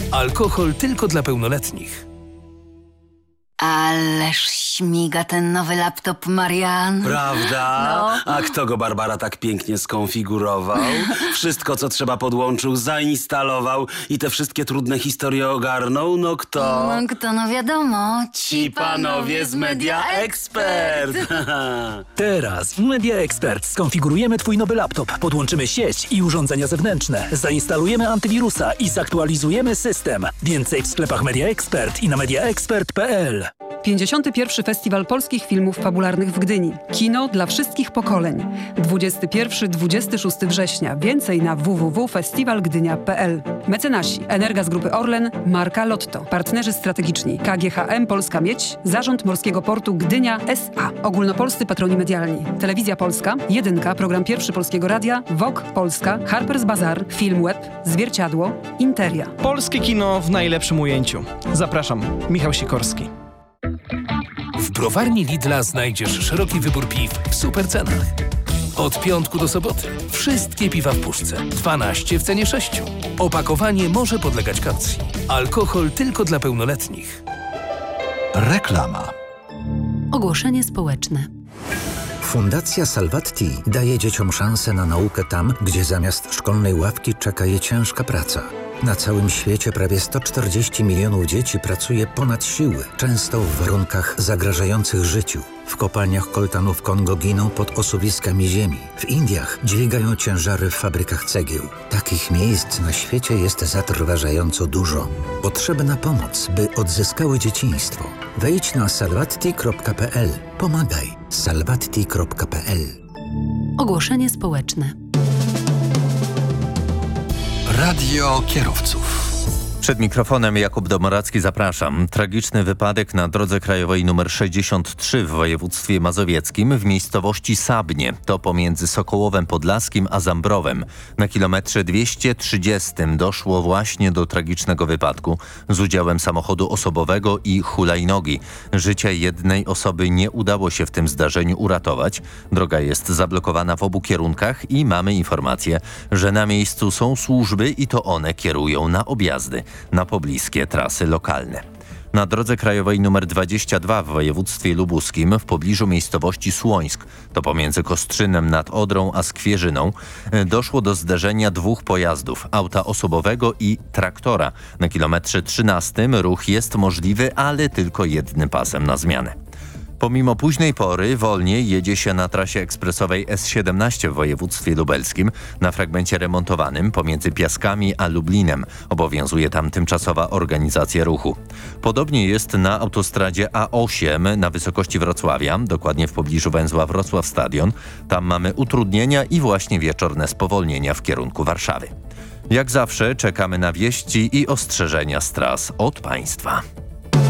Alkohol tylko dla pełnoletnich. Ależ śmiga ten nowy laptop, Marian. Prawda? No. A kto go, Barbara, tak pięknie skonfigurował? Wszystko, co trzeba, podłączył, zainstalował i te wszystkie trudne historie ogarnął? No kto? No wiadomo. Ci panowie z Media Expert. Teraz w Media Expert skonfigurujemy Twój nowy laptop, podłączymy sieć i urządzenia zewnętrzne, zainstalujemy antywirusa i zaktualizujemy system. Więcej w sklepach Media Expert i na mediaexpert.pl. 51. Festiwal Polskich Filmów Fabularnych w Gdyni. Kino dla wszystkich pokoleń. 21-26 września. Więcej na www.festiwalgdynia.pl. Mecenasi: Energas Grupy Orlen, marka Lotto. Partnerzy strategiczni: KGHM Polska Miedź, Zarząd Morskiego Portu Gdynia S.A. Ogólnopolscy patroni medialni: Telewizja Polska, Jedynka, Program Pierwszy Polskiego Radia, VOG Polska, Harper's Bazaar, Filmweb, Zwierciadło, Interia. Polskie kino w najlepszym ujęciu. Zapraszam, Michał Sikorski. W browarni Lidla znajdziesz szeroki wybór piw w super cenach. Od piątku do soboty wszystkie piwa w puszce. 12 w cenie 6. Opakowanie może podlegać kaucji. Alkohol tylko dla pełnoletnich. Reklama. Ogłoszenie społeczne. Fundacja Salvatti daje dzieciom szansę na naukę tam, gdzie zamiast szkolnej ławki czeka je ciężka praca. Na całym świecie prawie 140 milionów dzieci pracuje ponad siły, często w warunkach zagrażających życiu. W kopalniach koltanu w Kongo giną pod osuwiskami ziemi. W Indiach dźwigają ciężary w fabrykach cegieł. Takich miejsc na świecie jest zatrważająco dużo. Potrzebna pomoc, by odzyskały dzieciństwo. Wejdź na salvatti.pl. Pomagaj. salvatti.pl. Ogłoszenie społeczne. Radio kierowców. Przed mikrofonem Jakub Domoracki, zapraszam. Tragiczny wypadek na drodze krajowej nr 63 w województwie mazowieckim w miejscowości Sabnie. To pomiędzy Sokołowem Podlaskim a Zambrowem. Na kilometrze 230 doszło właśnie do tragicznego wypadku z udziałem samochodu osobowego i hulajnogi. Życia jednej osoby nie udało się w tym zdarzeniu uratować. Droga jest zablokowana w obu kierunkach i mamy informację, że na miejscu są służby i to one kierują na objazdy na pobliskie trasy lokalne. Na drodze krajowej nr 22 w województwie lubuskim w pobliżu miejscowości Słońsk, to pomiędzy Kostrzynem nad Odrą a Skwierzyną, doszło do zderzenia dwóch pojazdów, auta osobowego i traktora. Na kilometrze 13 ruch jest możliwy, ale tylko jednym pasem na zmianę. Pomimo późnej pory wolniej jedzie się na trasie ekspresowej S17 w województwie lubelskim. Na fragmencie remontowanym pomiędzy Piaskami a Lublinem obowiązuje tam tymczasowa organizacja ruchu. Podobnie jest na autostradzie A8 na wysokości Wrocławia, dokładnie w pobliżu węzła Wrocław Stadion. Tam mamy utrudnienia i właśnie wieczorne spowolnienia w kierunku Warszawy. Jak zawsze czekamy na wieści i ostrzeżenia z tras od państwa.